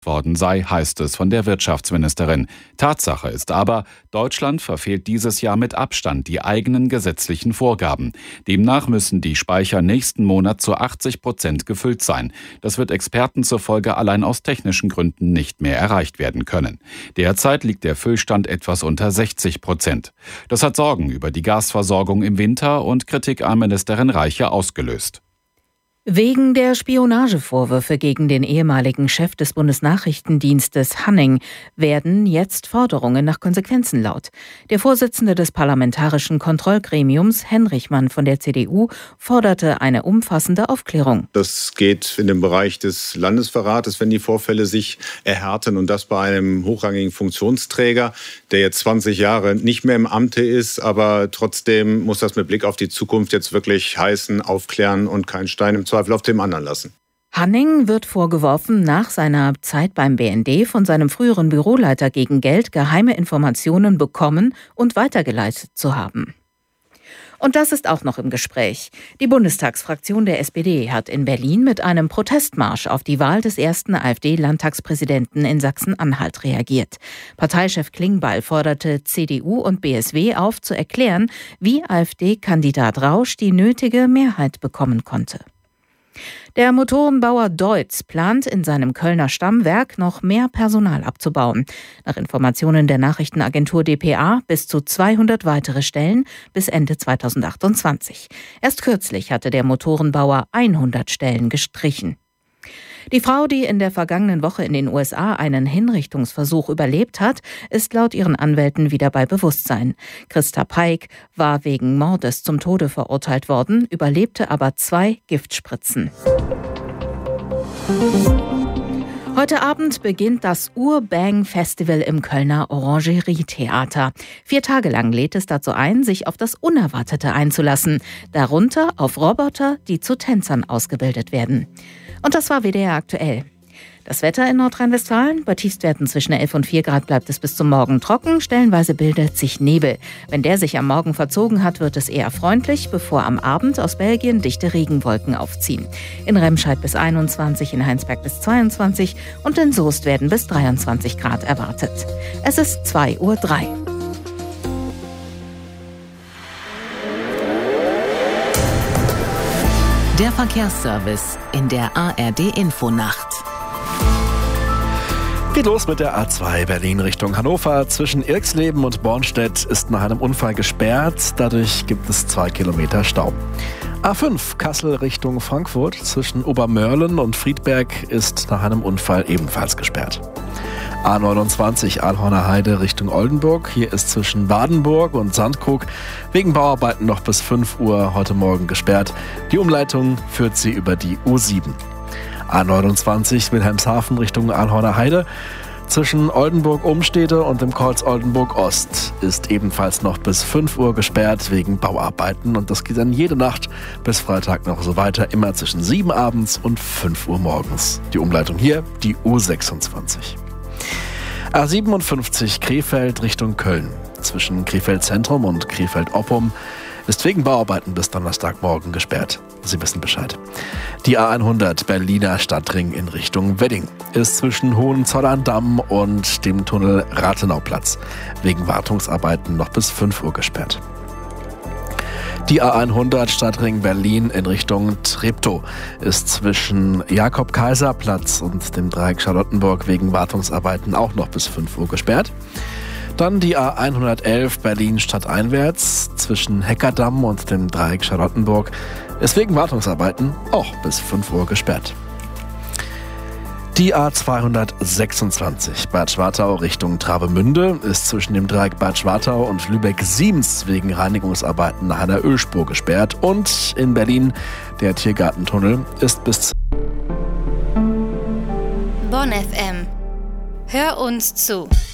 worden sei, heißt es von der Wirtschaftsministerin. Tatsache ist aber, Deutschland verfehlt dieses Jahr mit Abstand die eigenen gesetzlichen Vorgaben. Demnach müssen die Speicher nächsten Monat zu 80% gefüllt sein. Das wird Experten zufolge allein aus technischen Gründen nicht mehr erreicht werden können. Derzeit liegt der Füllstand etwas unter 60%. Das hat Sorgen über die Gasversorgung im Winter und Kritik an Ministerin Reiche ausgelöst. Wegen der Spionagevorwürfe gegen den ehemaligen Chef des Bundesnachrichtendienstes Hanning werden jetzt Forderungen nach Konsequenzen laut. Der Vorsitzende des Parlamentarischen Kontrollgremiums, Henrichmann von der CDU, forderte eine umfassende Aufklärung. Das geht in den Bereich des Landesverrates, wenn die Vorfälle sich erhärten, und das bei einem hochrangigen Funktionsträger, der jetzt 20 Jahre nicht mehr im Amte ist, aber trotzdem muss das mit Blick auf die Zukunft jetzt wirklich heißen, aufklären und keinen Stein im Zweifel auf dem anderen lassen. Hanning wird vorgeworfen, nach seiner Zeit beim BND von seinem früheren Büroleiter gegen Geld geheime Informationen bekommen und weitergeleitet zu haben. Und das ist auch noch im Gespräch. Die Bundestagsfraktion der SPD hat in Berlin mit einem Protestmarsch auf die Wahl des ersten AfD-Landtagspräsidenten in Sachsen-Anhalt reagiert. Parteichef Klingbeil forderte CDU und BSW auf, zu erklären, wie AfD-Kandidat Rausch die nötige Mehrheit bekommen konnte. Der Motorenbauer Deutz plant in seinem Kölner Stammwerk noch mehr Personal abzubauen. Nach Informationen der Nachrichtenagentur dpa bis zu 200 weitere Stellen bis Ende 2028. Erst kürzlich hatte der Motorenbauer 100 Stellen gestrichen. Die Frau, die in der vergangenen Woche in den USA einen Hinrichtungsversuch überlebt hat, ist laut ihren Anwälten wieder bei Bewusstsein. Christa Peik war wegen Mordes zum Tode verurteilt worden, überlebte aber 2 Giftspritzen. Heute Abend beginnt das Urbang-Festival im Kölner Orangerie-Theater. 4 Tage lang lädt es dazu ein, sich auf das Unerwartete einzulassen. Darunter auf Roboter, die zu Tänzern ausgebildet werden. Und das war WDR aktuell. Das Wetter in Nordrhein-Westfalen: bei Tiefstwerten zwischen 11 und 4 Grad bleibt es bis zum Morgen trocken. Stellenweise bildet sich Nebel. Wenn der sich am Morgen verzogen hat, wird es eher freundlich, bevor am Abend aus Belgien dichte Regenwolken aufziehen. In Remscheid bis 21, in Heinsberg bis 22 und in Soest werden bis 23 Grad erwartet. Es ist 2:03 Uhr. Der Verkehrsservice in der ARD-Infonacht. Geht los mit der A2 Berlin Richtung Hannover. Zwischen Irxleben und Bornstedt ist nach einem Unfall gesperrt. Dadurch gibt es 2 Kilometer Stau. A5 Kassel Richtung Frankfurt. Zwischen Obermörlen und Friedberg ist nach einem Unfall ebenfalls gesperrt. A29 Alhorner Heide Richtung Oldenburg. Hier ist zwischen Badenburg und Sandkrug wegen Bauarbeiten noch bis 5 Uhr heute Morgen gesperrt. Die Umleitung führt sie über die U7. A29 Wilhelmshaven Richtung Alhorner Heide. Zwischen Oldenburg-Umstede und dem Kreuz Oldenburg-Ost ist ebenfalls noch bis 5 Uhr gesperrt wegen Bauarbeiten. Und das geht dann jede Nacht bis Freitag noch so weiter, immer zwischen 7 abends und 5 Uhr morgens. Die Umleitung hier, die U26. A57 Krefeld Richtung Köln. Zwischen Krefeld Zentrum und Krefeld Oppum ist wegen Bauarbeiten bis Donnerstagmorgen gesperrt. Sie wissen Bescheid. Die A100 Berliner Stadtring in Richtung Wedding ist zwischen Hohenzollern-Damm und dem Tunnel Rathenauplatz wegen Wartungsarbeiten noch bis 5 Uhr gesperrt. Die A100 Stadtring Berlin in Richtung Treptow ist zwischen Jakob-Kaiser-Platz und dem Dreieck Charlottenburg wegen Wartungsarbeiten auch noch bis 5 Uhr gesperrt. Dann die A111 Berlin stadteinwärts zwischen Heckerdamm und dem Dreieck Charlottenburg ist wegen Wartungsarbeiten auch bis 5 Uhr gesperrt. Die A226 Bad Schwartau Richtung Travemünde ist zwischen dem Dreieck Bad Schwartau und Lübeck-Siems wegen Reinigungsarbeiten nach einer Ölspur gesperrt. Und in Berlin der Tiergartentunnel ist bis Bonn FM. Hör uns zu.